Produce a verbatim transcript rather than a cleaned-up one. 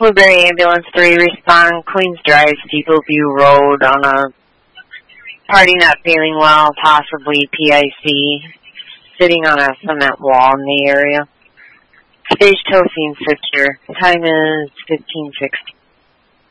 Woodbury Ambulance three, respond, Queens Drive, Steeple View Road on a party not feeling well, possibly P I C, sitting on a cement wall in the area. Stage tow scene fixture. Time is fifteen sixty.